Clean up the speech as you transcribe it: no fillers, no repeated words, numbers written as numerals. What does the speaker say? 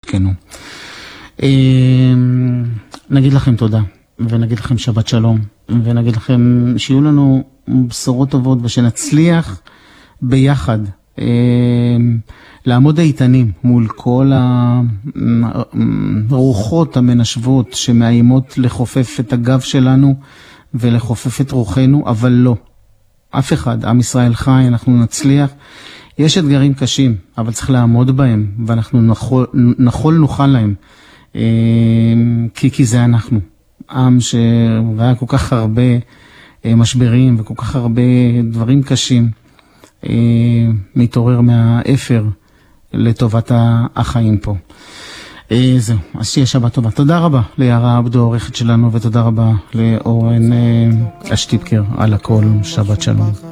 ישכנו. נגיד לכם תודה, ונגיד לכם שבת שלום, ונגיד לכם שיהיו לנו בשורות טובות, ושנצליח ביחד לעמוד איתנים מול כל הרוחות המנשבות שמאיימות לחופף את הגב שלנו ולחופף את רוחנו, אבל לא. אף אחד, עם ישראל חי, אנחנו נצליח. יש אתגרים קשים, אבל צריך לעמוד בהם, ואנחנו נוכל להם, כי זה אנחנו. עם שהיה כל כך הרבה משברים וכל כך הרבה דברים קשים, מתעורר מהאפר לטובת החיים פה. זהו, אז שיהיה שבת טובה. תודה רבה ליערה עבדו, העורכת שלנו, ותודה רבה לאורן אשטיפקר על הכל. שבת שלום.